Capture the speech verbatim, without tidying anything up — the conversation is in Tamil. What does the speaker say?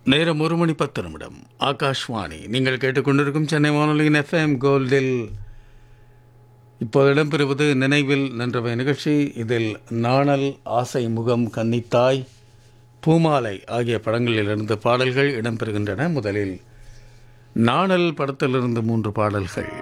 நேரம் ஒரு மணி பத்து நிமிடம். ஆகாஷ்வாணி. நீங்கள் கேட்டுக்கொண்டிருக்கும் சென்னை வானொலியின் எஃப்எம் கோல்டில் இப்போது இடம்பெறுவது நினைவில் நின்றவை நிகழ்ச்சி. இதில் நாணல், ஆசை முகம், கன்னித்தாய், பூமாலை ஆகிய படங்களிலிருந்து பாடல்கள் இடம்பெறுகின்றன. முதலில் நாணல் படத்திலிருந்து மூன்று பாடல்கள்.